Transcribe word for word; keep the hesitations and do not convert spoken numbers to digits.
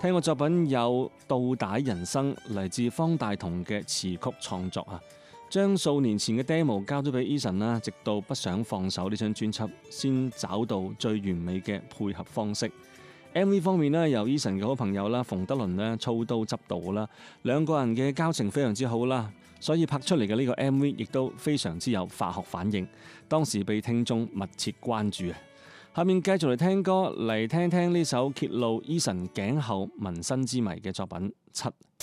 聽過作品有《倒帶人生》，嚟自方大同嘅詞曲創作啊，將數年前嘅 demo 交咗俾 Eason 啦，直到不想放手呢張專輯，先找到最完美嘅配合方式。M V 方面咧，由 Eason 嘅好朋友啦，馮德倫咧操刀執導啦，兩個人嘅交情非常之好啦，所以拍出嚟嘅呢個 M V 亦都非常之有化學反應，當時被聽眾密切關注啊！下面繼續嚟聽歌，嚟聽聽呢首揭露 Eason 頸後紋身之謎嘅作品《七》。